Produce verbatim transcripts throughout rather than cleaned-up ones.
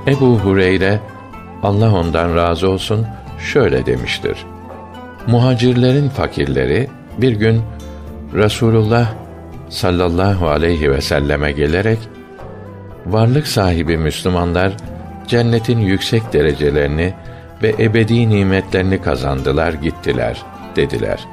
Ebu Hureyre, Allah ondan razı olsun, şöyle demiştir: Muhacirlerin fakirleri bir gün Resulullah sallallahu aleyhi ve selleme gelerek, varlık sahibi Müslümanlar cennetin yüksek derecelerini ve ebedi nimetlerini kazandılar gittiler dediler.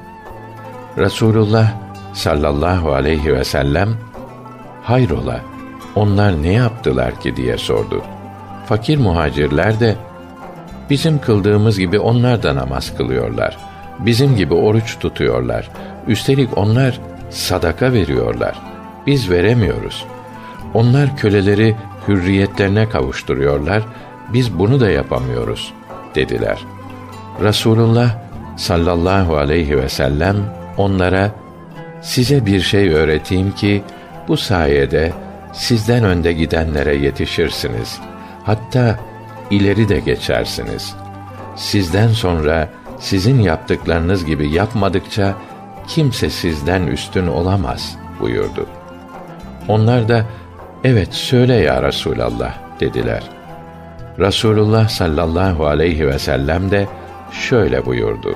Resulullah sallallahu aleyhi ve sellem, hayrola, onlar ne yaptılar ki diye sordu. Fakir muhacirler de, bizim kıldığımız gibi onlar da namaz kılıyorlar, bizim gibi oruç tutuyorlar, üstelik onlar sadaka veriyorlar, biz veremiyoruz. Onlar köleleri hürriyetlerine kavuşturuyorlar, biz bunu da yapamıyoruz dediler. Resulullah sallallahu aleyhi ve sellem onlara, size bir şey öğreteyim ki bu sayede sizden önde gidenlere yetişirsiniz. Hatta ileri de geçersiniz. Sizden sonra sizin yaptıklarınız gibi yapmadıkça kimse sizden üstün olamaz buyurdu. Onlar da, evet söyle ya Resulallah dediler. Resulullah sallallahu aleyhi ve sellem de şöyle buyurdu: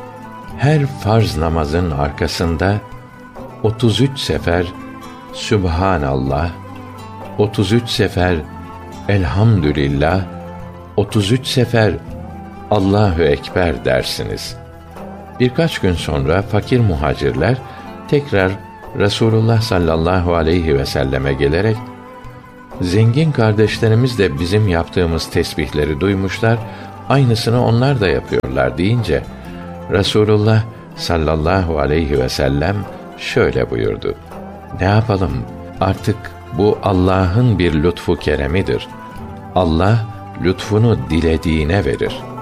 her farz namazın arkasında otuz üç sefer Sübhanallah, otuz üç sefer Elhamdülillah, otuz üç sefer Allahu Ekber dersiniz. Birkaç gün sonra fakir muhacirler tekrar Resulullah sallallahu aleyhi ve selleme gelerek, zengin kardeşlerimiz de bizim yaptığımız tesbihleri duymuşlar, aynısını onlar da yapıyorlar deyince, Resulullah sallallahu aleyhi ve sellem şöyle buyurdu: ne yapalım, artık bu Allah'ın bir lütfu keremidir. Allah lütfunu dilediğine verir.